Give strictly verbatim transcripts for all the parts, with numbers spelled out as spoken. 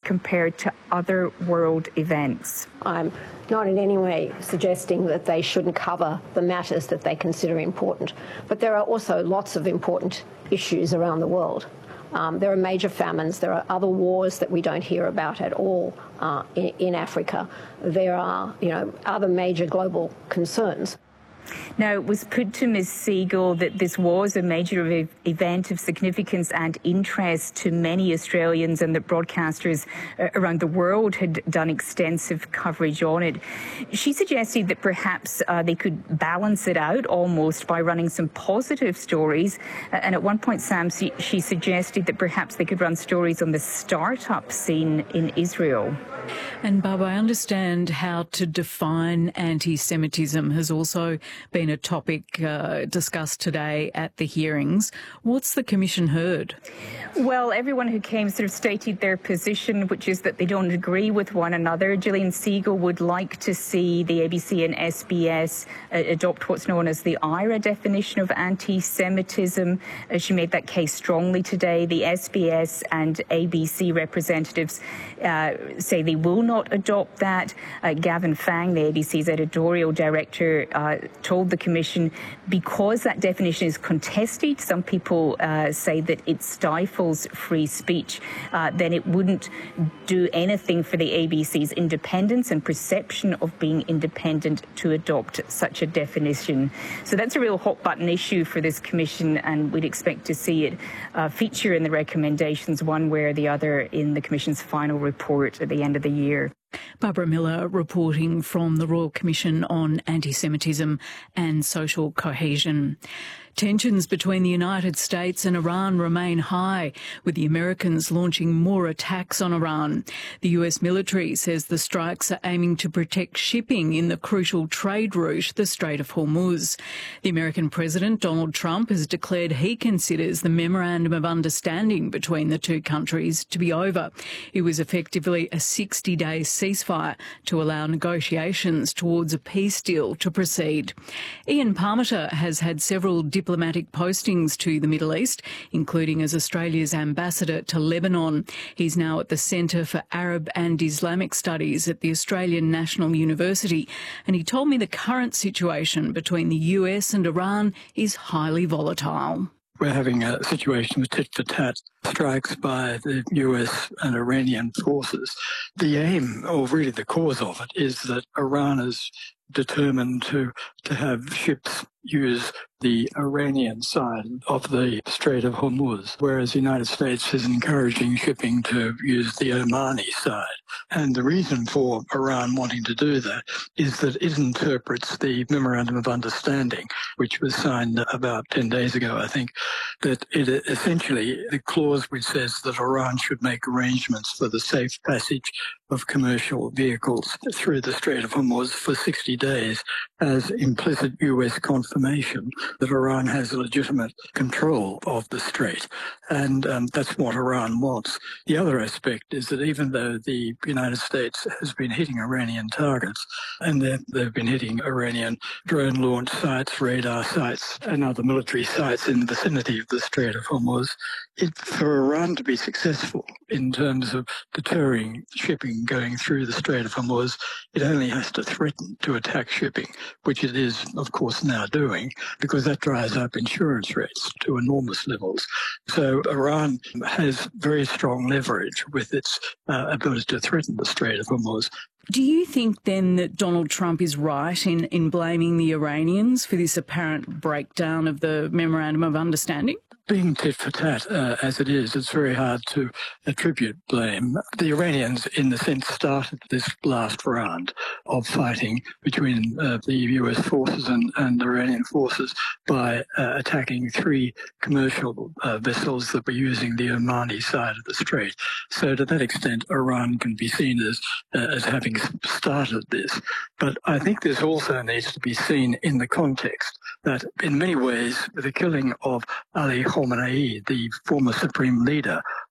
compared to other world events? I'm not in any way suggesting that they shouldn't cover the matters that they consider important, but there are also lots of important issues around the world. Um, there are major famines. There are other wars that we don't hear about at all uh, in, in Africa. There are, you know, other major global concerns. Now, it was put to Miz Siegel that this was a major e- event of significance and interest to many Australians, and that broadcasters uh, around the world had done extensive coverage on it. She suggested that perhaps uh, they could balance it out almost by running some positive stories. Uh, and at one point, Sam, she, she suggested that perhaps they could run stories on the start-up scene in Israel. And, Barb, I understand how to define anti-Semitism has also been a topic uh, discussed today at the hearings. What's the Commission heard? Well, everyone who came sort of stated their position, which is that they don't agree with one another. Gillian Siegel would like to see the A B C and S B S uh, adopt what's known as the I R A definition of anti-Semitism. Uh, she made that case strongly today. The S B S and A B C representatives uh, say they will not adopt that. Uh, Gavin Fang, the A B C's editorial director, uh, told the Commission because that definition is contested, some people uh, say that it stifles free speech, uh, then it wouldn't do anything for the A B C's independence and perception of being independent to adopt such a definition. So that's a real hot button issue for this Commission, and we'd expect to see it uh, feature in the recommendations one way or the other in the Commission's final report at the end of the year. Barbara Miller reporting from the Royal Commission on Anti-Semitism and Social Cohesion. Tensions between the United States and Iran remain high, with the Americans launching more attacks on Iran. The U S military says the strikes are aiming to protect shipping in the crucial trade route, the Strait of Hormuz. The American President, Donald Trump, has declared he considers the Memorandum of Understanding between the two countries to be over. It was effectively a sixty-day ceasefire to allow negotiations towards a peace deal to proceed. Ian Parmiter has had several diplomatic postings to the Middle East, including as Australia's ambassador to Lebanon. He's now at the Centre for Arab and Islamic Studies at the Australian National University, and he told me the current situation between the U S and Iran is highly volatile. We're having a situation with tit-for-tat strikes by the U S and Iranian forces. The aim, or really the cause of it, is that Iran is determined to, to have ships use the Iranian side of the Strait of Hormuz, whereas the United States is encouraging shipping to use the Omani side. And the reason for Iran wanting to do that is that it interprets the Memorandum of Understanding, which was signed about ten days ago, I think, that it essentially, the clause which says that Iran should make arrangements for the safe passage of commercial vehicles through the Strait of Hormuz for sixty days as implicit U S confirmation that Iran has legitimate control of the strait. And um, that's what Iran wants. The other aspect is that even though the United States has been hitting Iranian targets, and they've, they've been hitting Iranian drone launch sites, radar sites, and other military sites in the vicinity of the Strait of Hormuz, it, for Iran to be successful in terms of deterring shipping going through the Strait of Hormuz, it only has to threaten to attack shipping, which it is, of course, now doing, because that drives up insurance rates to enormous levels. So Iran has very strong leverage with its uh, ability to threaten the Strait of Hormuz. Do you think then that Donald Trump is right in, in blaming the Iranians for this apparent breakdown of the Memorandum of Understanding? Being tit-for-tat uh, as it is, it's very hard to attribute blame. The Iranians, in the sense, started this last round of fighting between uh, the U S forces and, and Iranian forces by uh, attacking three commercial uh, vessels that were using the Omani side of the strait. So to that extent, Iran can be seen as, uh, as having started this. But I think this also needs to be seen in the context that, in many ways, the killing of Ali Khamenei, the former supreme leader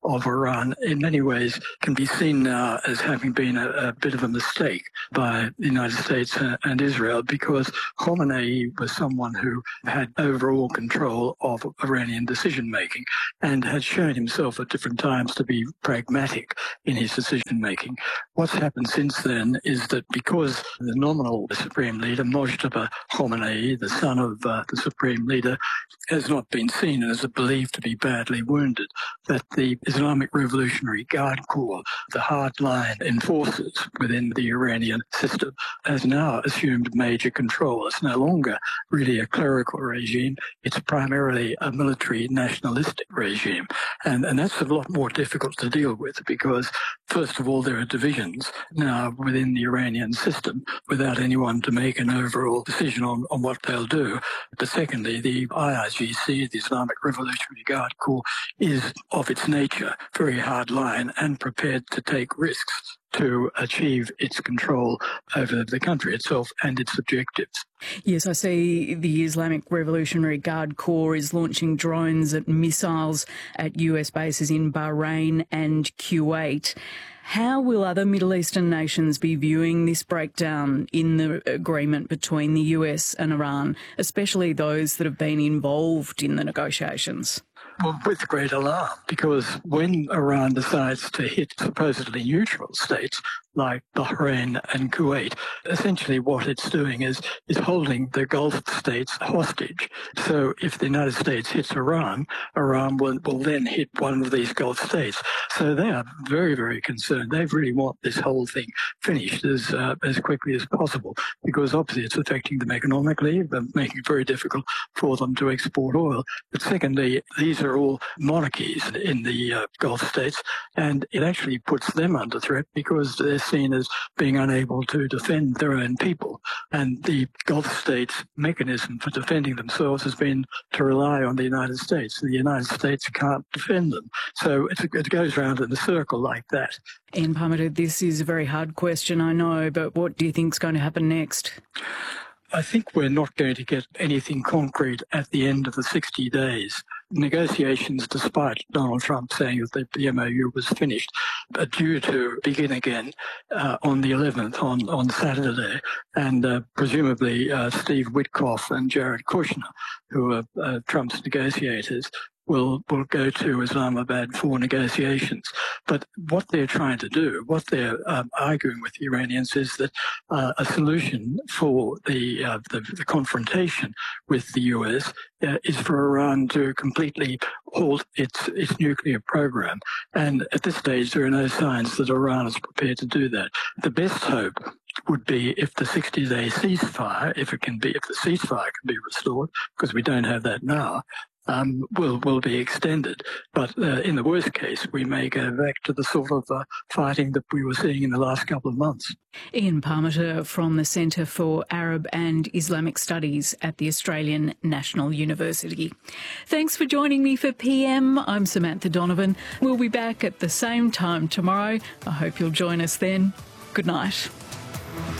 of Iran in many ways can be seen now as having been a, a bit of a mistake by the United States and Israel, because Khamenei was someone who had overall control of Iranian decision-making and had shown himself at different times to be pragmatic in his decision-making. What's happened since then is that because the nominal Supreme Leader, Mojtaba Khamenei, the son of uh, the Supreme Leader, has not been seen and is believed to be badly wounded, that the Islamic Revolutionary Guard Corps, the hardline enforcers within the Iranian system, has now assumed major control. It's no longer really a clerical regime. It's primarily a military nationalistic regime. And, and that's a lot more difficult to deal with because, first of all, there are divisions now within the Iranian system without anyone to make an overall decision on, on what they'll do. But secondly, the I R G C, the Islamic Revolutionary Guard Corps, is of its nature very hardline and prepared to take risks to achieve its control over the country itself and its objectives. Yes, I see the Islamic Revolutionary Guard Corps is launching drones and missiles at U S bases in Bahrain and Kuwait. How will other Middle Eastern nations be viewing this breakdown in the agreement between the U S and Iran, especially those that have been involved in the negotiations? Well, with great alarm, because when Iran decides to hit supposedly neutral states like Bahrain and Kuwait, essentially what it's doing is, is holding the Gulf states hostage. So if the United States hits Iran, Iran will, will then hit one of these Gulf states. So they are very, very concerned. They really want this whole thing finished as, uh, as quickly as possible, because obviously it's affecting them economically, but making it very difficult for them to export oil. But secondly, these are all monarchies in the uh, Gulf states, and it actually puts them under threat because they're seen as being unable to defend their own people. And the Gulf states' mechanism for defending themselves has been to rely on the United States. The United States can't defend them. So it, it goes round in a circle like that. Ian Parmenter, this is a very hard question, I know, but what do you think is going to happen next? I think we're not going to get anything concrete at the end of the sixty days. Negotiations, despite Donald Trump saying that the M O U was finished, are due to begin again uh, on the eleventh, on, on Saturday. And uh, presumably uh, Steve Witkoff and Jared Kushner, who are uh, Trump's negotiators, will will go to Islamabad for negotiations. But what they're trying to do, what they're um, arguing with the Iranians, is that uh, a solution for the, uh, the the confrontation with the U S uh, is for Iran to completely halt its its nuclear program. And at this stage, there are no signs that Iran is prepared to do that. The best hope would be if the sixty-day ceasefire, if it can be, if the ceasefire can be restored, because we don't have that now, Um, will will be extended. But uh, in the worst case, we may go back to the sort of uh, fighting that we were seeing in the last couple of months. Ian Parmenter from the Centre for Arab and Islamic Studies at the Australian National University. Thanks for joining me for P M. I'm Samantha Donovan. We'll be back at the same time tomorrow. I hope you'll join us then. Good night.